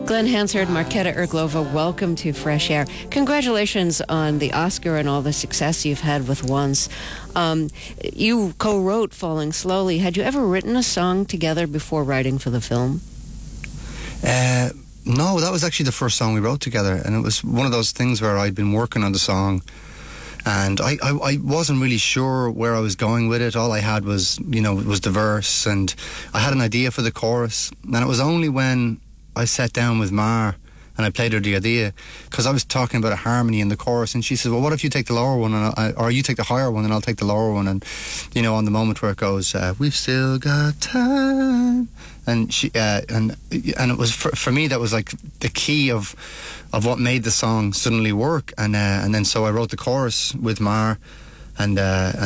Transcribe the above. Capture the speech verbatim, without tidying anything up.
Glenn Hansard, Marketa Irglova, welcome to Fresh Air. Congratulations on the Oscar and all the success you've had with Once. Um, you co-wrote Falling Slowly. Had you ever written a song together before writing for the film? Uh, no, that was actually the first song we wrote together, and it was one of those things where I'd been working on the song, and I, I, I wasn't really sure where I was going with it. All I had was, you know, was the verse, and I had an idea for the chorus, and it was only when I sat down with Mar and I played her the idea, because I was talking about a harmony in the chorus, and she said, well, what if you take the lower one, and I, or you take the higher one and I'll take the lower one, and, you know, on the moment where it goes, uh, we've still got time, and she, uh, and and it was, for, for me, that was like the key of of what made the song suddenly work, and uh, and then so I wrote the chorus with Mar, and uh,